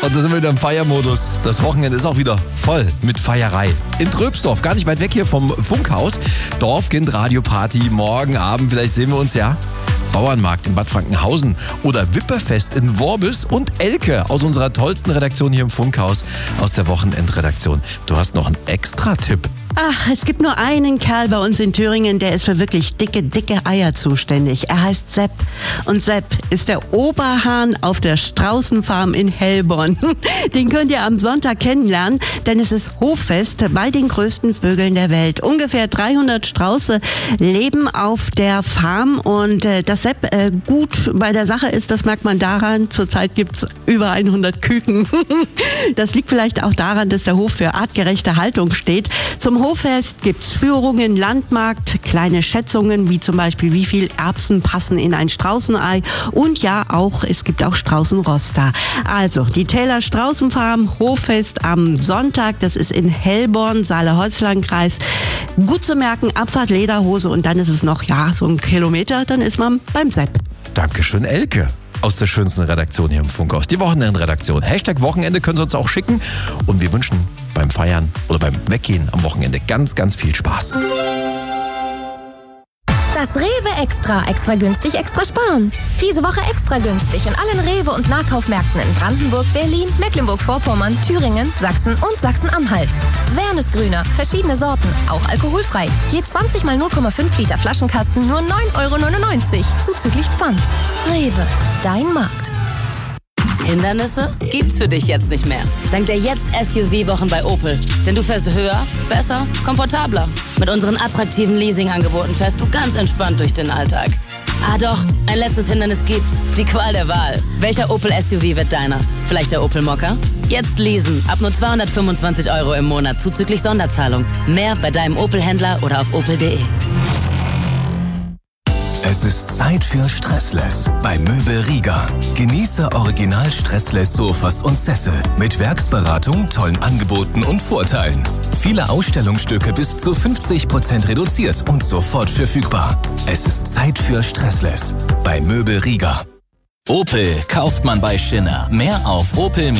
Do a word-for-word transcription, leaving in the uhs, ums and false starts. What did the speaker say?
Und da sind wir wieder im Feiermodus. Das Wochenende ist auch wieder voll mit Feierei. In Tröbsdorf, gar nicht weit weg hier vom Funkhaus. Dorfkind Radioparty morgen Abend, vielleicht sehen wir uns ja. Bauernmarkt in Bad Frankenhausen oder Wipperfest in Worbis und Elke aus unserer tollsten Redaktion hier im Funkhaus, aus der Wochenendredaktion. Du hast noch einen Extra-Tipp. Ach, es gibt nur einen Kerl bei uns in Thüringen, der ist für wirklich dicke, dicke Eier zuständig. Er heißt Sepp. Und Sepp ist der Oberhahn auf der Straußenfarm in Hellborn. Den könnt ihr am Sonntag kennenlernen, denn es ist Hoffest bei den größten Vögeln der Welt. Ungefähr dreihundert Strauße leben auf der Farm und äh, dass Sepp äh, gut bei der Sache ist, das merkt man daran, zurzeit gibt's über hundert Küken. Das liegt vielleicht auch daran, dass der Hof für artgerechte Haltung steht. Zum Hoffest gibt's Führungen, Landmarkt, kleine Schätzungen, wie zum Beispiel, wie viel Erbsen passen in ein Straußenei und ja auch, es gibt auch Straußenroster. Also, die Täler Straußenfarm, Hoffest am Sonntag, das ist in Hellborn, Saale-Holzland-Kreis. Gut zu merken, Abfahrt, Lederhose und dann ist es noch, ja, so ein Kilometer, dann ist man beim Sepp. Dankeschön, Elke. Aus der schönsten Redaktion hier im Funkhaus. Die Wochenendredaktion. Hashtag Wochenende können Sie uns auch schicken. Und wir wünschen beim Feiern oder beim Weggehen am Wochenende ganz, ganz viel Spaß. Das Rewe Extra. Extra günstig, extra sparen. Diese Woche extra günstig in allen Rewe- und Nahkaufmärkten in Brandenburg, Berlin, Mecklenburg-Vorpommern, Thüringen, Sachsen und Sachsen-Anhalt. Wernesgrüner, verschiedene Sorten, auch alkoholfrei. Je zwanzig mal null Komma fünf Liter Flaschenkasten nur neun Euro neunundneunzig, zuzüglich Pfand. Rewe, dein Markt. Hindernisse gibt's für dich jetzt nicht mehr. Dank der Jetzt-S U V-Wochen bei Opel. Denn du fährst höher, besser, komfortabler. Mit unseren attraktiven Leasing-Angeboten fährst du ganz entspannt durch den Alltag. Ah doch, ein letztes Hindernis gibt's. Die Qual der Wahl. Welcher Opel S U V wird deiner? Vielleicht der Opel Mokka? Jetzt leasen. Ab nur zweihundertfünfundzwanzig Euro im Monat zuzüglich Sonderzahlung. Mehr bei deinem Opel-Händler oder auf opel punkt de. Es ist Zeit für Stressless bei Möbel Rieger. Genieße original Stressless Sofas und Sessel mit Werksberatung, tollen Angeboten und Vorteilen. Viele Ausstellungsstücke bis zu fünfzig Prozent reduziert und sofort verfügbar. Es ist Zeit für Stressless bei Möbel Rieger. Opel kauft man bei Schindler. Mehr auf opel